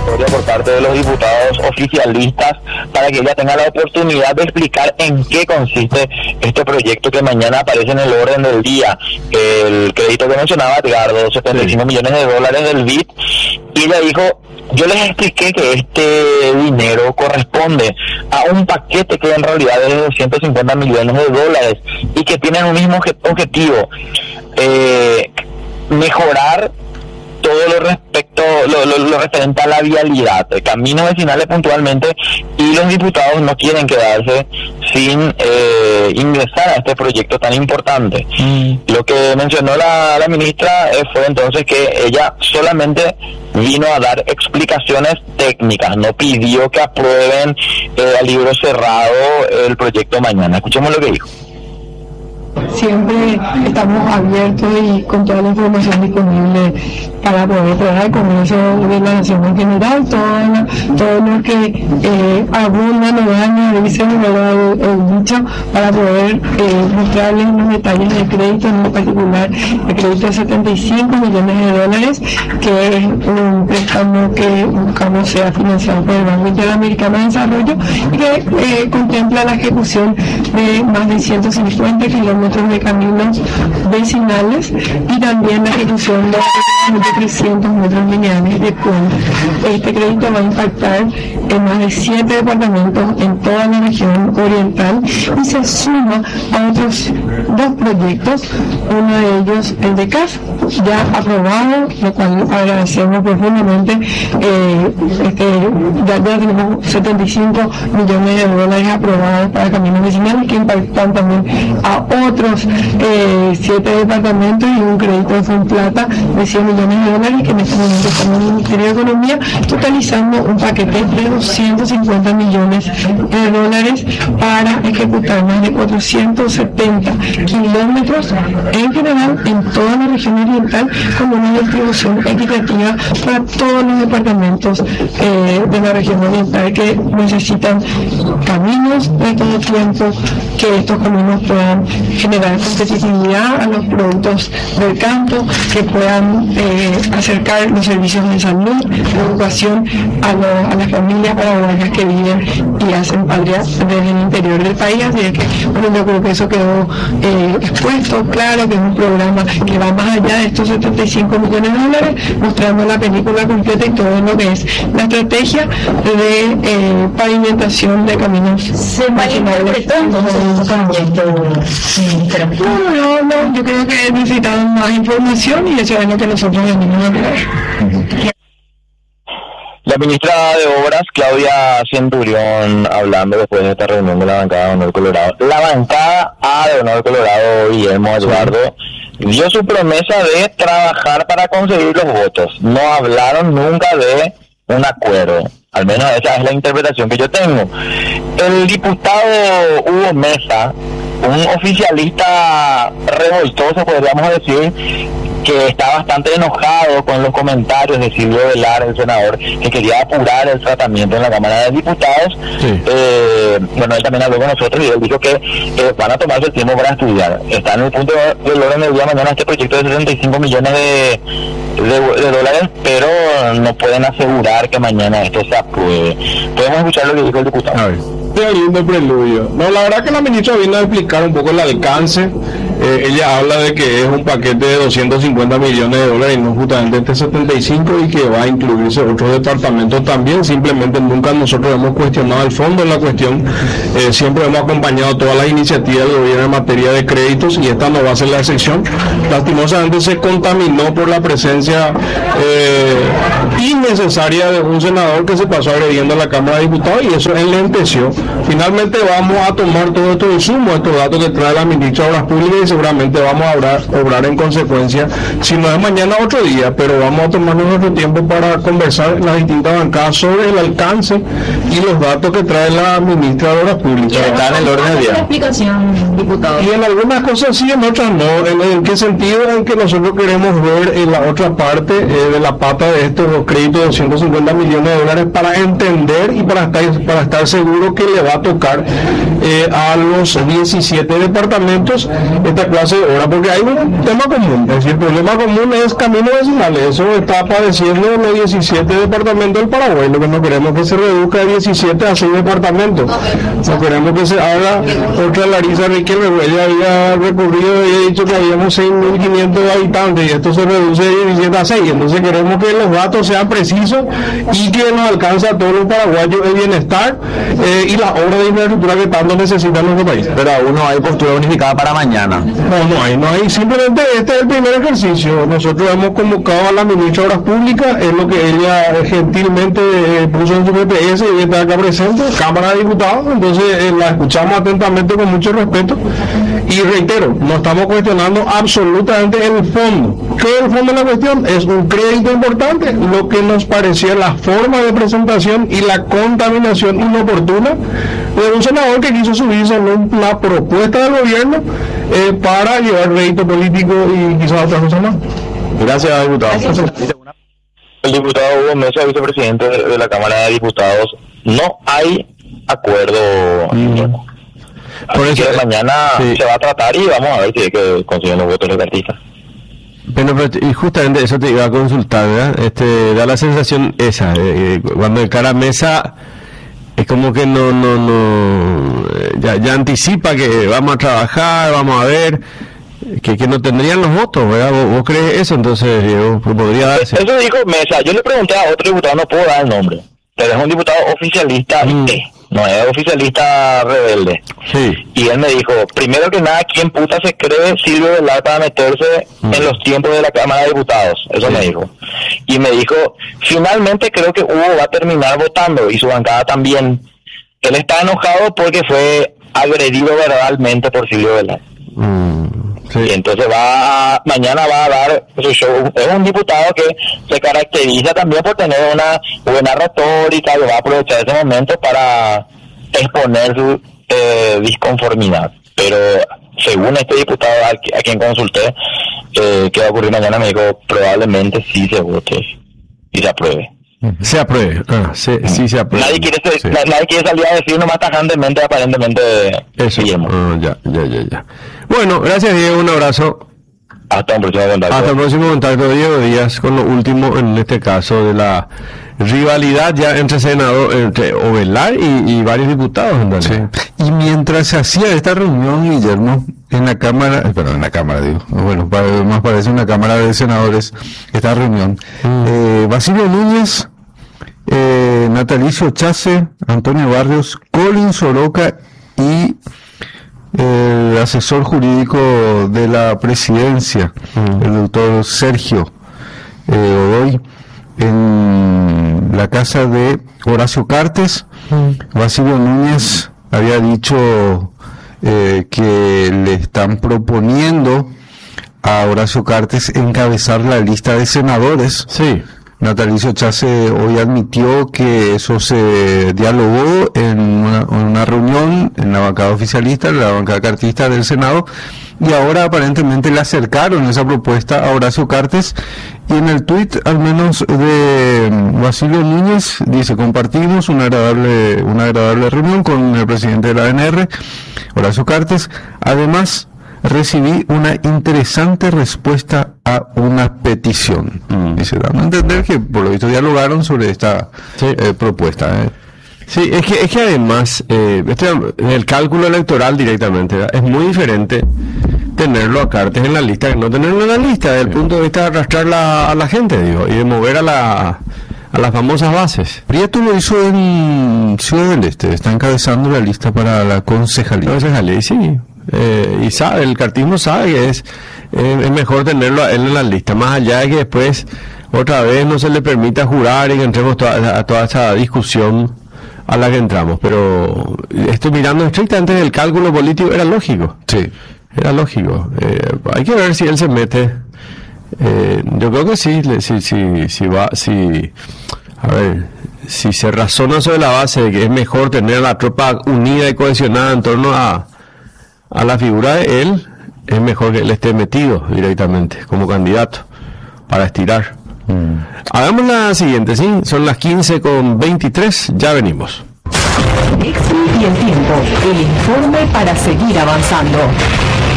convocatoria por parte de los diputados oficialistas para que ella tenga la oportunidad de explicar en qué consiste este proyecto que mañana aparece en el orden del día. El crédito que mencionaba Edgardo, 75 millones de dólares del BID, y ella dijo: yo les expliqué que este dinero corresponde a un paquete que en realidad es de 250 millones de dólares y que tienen un mismo objetivo, mejorar todo lo referente a la vialidad, caminos vecinales puntualmente, y los diputados no quieren quedarse sin ingresar a este proyecto tan importante. Lo que mencionó la ministra fue entonces que ella solamente vino a dar explicaciones técnicas, no pidió que aprueben a libro cerrado el proyecto mañana. Escuchemos lo que dijo. Siempre estamos abiertos y con toda la información disponible para poder traer al Congreso de la Nación en general todo lo que abunda, no daña, dice el dicho, para poder mostrarles los detalles del crédito, en particular el crédito de 75 millones de dólares, que es un préstamo que buscamos sea financiado por el Banco Interamericano de Desarrollo y que contempla la ejecución de más de 150 kilómetros de caminos vecinales y también la ejecución de 300 metros lineales de puente. Este crédito va a impactar en más de 7 departamentos en toda la región oriental y se suma a otros 2 proyectos, uno de ellos el de CAF, ya aprobado, lo cual agradecemos profundamente. Ya tenemos 75 millones de dólares aprobados para caminos vecinales que impactan también a otros 7 departamentos y un crédito de Fonplata de 100 millones de dólares que en este momento estamos en el Ministerio de Economía, totalizando un paquete de 250 millones de dólares para ejecutar más de 470 kilómetros en general en toda la región oriental, con una distribución equitativa para todos los departamentos de la región oriental que necesitan caminos de todo tiempo, que estos caminos puedan generar competitividad a los productos del campo, que puedan acercar los servicios de salud, de educación a las familias paraguayas que viven y hacen patria desde el interior del país. Así que bueno, yo creo que eso quedó expuesto, claro, que es un programa que va más allá de estos 75 millones de dólares, mostrando la película completa y todo lo que es la estrategia de pavimentación de caminos. ¿Se malinterpretó entonces este proyecto? No, yo creo que necesitamos más información y eso es lo que nosotros venimos a hablar. La ministra de Obras, Claudia Centurión, hablando después de esta reunión de la bancada de Honor Colorado. La bancada A de Honor Colorado, Guillermo Eduardo, dio su promesa de trabajar para conseguir los votos. No hablaron nunca de un acuerdo. Al menos esa es la interpretación que yo tengo. El diputado Hugo Mesa, un oficialista revoltoso, podríamos decir, que está bastante enojado con los comentarios de Silvio Velar, el senador, que quería apurar el tratamiento en la Cámara de Diputados. Sí. Bueno, él también habló con nosotros y él dijo que van a tomarse el tiempo para estudiar. Está en el punto del orden del día mañana este proyecto de 75 millones de dólares, pero no pueden asegurar que mañana esto se apruebe. Podemos escuchar lo que dijo el diputado. A ver. Lindo preludio. No, la verdad que la ministra vino a explicar un poco el alcance. Ella habla de que es un paquete de 250 millones de dólares y no justamente este 75, y que va a incluirse otros departamentos también. Simplemente nunca nosotros hemos cuestionado el fondo de la cuestión. Siempre hemos acompañado todas las iniciativas del gobierno en materia de créditos y esta no va a ser la excepción. Lastimosamente se contaminó por la presencia innecesaria de un senador que se pasó agrediendo a la Cámara de Diputados y eso enlenteció. Finalmente vamos a tomar todo esto de sumo, estos datos que trae la ministra de Obras Públicas, y seguramente vamos a obrar en consecuencia. Si no es mañana, otro día, pero vamos a tomarnos nuestro tiempo para conversar en las distintas bancadas sobre el alcance y los datos que trae la ministra de Obras Públicas. Está en el orden del día. Explicación, diputado. Y en algunas cosas sí, en otras no. ¿En qué sentido? En que nosotros queremos ver en la otra parte de la pata de estos créditos de 250 millones de dólares para entender y para estar seguro que le va a tocar a los 17 departamentos esta clase de hora, porque hay un tema común. Es decir, el problema común es camino vecinal. Eso está padeciendo los 17 departamentos del Paraguay. Lo que no queremos es que se reduzca de 17 a 6 departamentos. No queremos que se haga otra Larisa Riquelme. Ella había recurrido y ha dicho que habíamos 6.500 habitantes y esto se reduce de 17 a 6. Entonces queremos que los datos sean precisos y que nos alcance a todos los paraguayos el bienestar y la obra de infraestructura que tanto necesitan nuestro país. Pero aún no hay postura unificada para mañana. No hay. Simplemente este es el primer ejercicio. Nosotros hemos convocado a la ministra de Obras Públicas, es lo que ella gentilmente puso en su PPS y está acá presente, Cámara de Diputados. Entonces la escuchamos atentamente con mucho respeto y reitero, no estamos cuestionando absolutamente el fondo. ¿Qué es el fondo de la cuestión? Es un crédito importante. Lo que nos parecía la forma de presentación y la contaminación inoportuna de un senador que quiso subirse en una propuesta del gobierno para llevar rédito político y quizás otras cosas más. Gracias, diputado. El diputado Hugo Mesa, vicepresidente de la Cámara de Diputados, no hay acuerdo. Por eso mañana se va a tratar y vamos a ver si es que consiguen los votos repartistas. Pero y justamente eso te iba a consultar, ¿verdad? Da la sensación esa, cuando el cara Mesa es como que ya anticipa que vamos a trabajar, vamos a ver, que no tendrían los votos, ¿verdad? ¿Vos crees eso? Entonces, Diego, podría darse. Eso dijo Mesa. Yo le pregunté a otro diputado, no puedo dar el nombre, pero es un diputado oficialista, no es oficialista rebelde. Sí. Y él me dijo, primero que nada, ¿quién puta se cree Silvio Velar para meterse en los tiempos de la Cámara de Diputados? Eso me dijo. Y me dijo, finalmente creo que Hugo va a terminar votando y su bancada también. Él está enojado porque fue agredido verbalmente por Silvio Velar. Sí. Y entonces mañana va a dar su show. Es un diputado que se caracteriza también por tener una buena retórica y va a aprovechar ese momento para exponer su disconformidad. Pero según este diputado a quien consulté, ¿qué va a ocurrir mañana? Me dijo, probablemente sí se vote y se apruebe. Se apruebe, sí se apruebe. Nadie quiere salir a decir nomás tajantemente, aparentemente. Eso. Ya. Bueno, gracias, Diego, un abrazo. Hasta un próximo contacto. Hasta el próximo contacto, Diego Díaz, con lo último en este caso de la rivalidad ya entre Ovelar y varios diputados. Sí. Y mientras se hacía esta reunión, Guillermo, en la Cámara, más parece una Cámara de Senadores, esta reunión, Basilio Núñez, Natalicio Chase, Antonio Barrios, Colin Soroca y el asesor jurídico de la presidencia, el doctor Sergio Godoy, en la casa de Horacio Cartes. Basilio Núñez había dicho que le están proponiendo a Horacio Cartes encabezar la lista de senadores. Sí. Natalicio Chase hoy admitió que eso se dialogó en una reunión en la bancada oficialista, en la bancada cartista del Senado, y ahora aparentemente le acercaron esa propuesta a Horacio Cartes, y en el tuit al menos de Basilio Núñez dice: compartimos una agradable reunión con el presidente de la ANR, Horacio Cartes. Además, recibí una interesante respuesta a una petición. Dice, dando a entender que por lo visto dialogaron sobre esta propuesta. Sí, es que además, el cálculo electoral directamente, ¿verdad? Es muy diferente tenerlo a Cartes en la lista que no tenerlo en la lista, desde el punto de vista de arrastrar a la gente, digo, y de mover a las famosas bases. Prieto lo hizo en Ciudad del Este, está encabezando la lista para la concejalía. Sí. Y el cartismo sabe que es mejor tenerlo a él en la lista, más allá de que después otra vez no se le permita jurar y que entremos a toda esa discusión a la que entramos. Pero estoy mirando estrictamente el cálculo político, era lógico. Sí. Era lógico. Hay que ver si él se mete. Yo creo que sí, si se razona sobre la base de que es mejor tener a la tropa unida y cohesionada en torno a la figura de él, es mejor que él esté metido directamente como candidato para estirar. Hagamos la siguiente, ¿sí? Son las 15:23, ya venimos. Expo y el tiempo, el informe para seguir avanzando.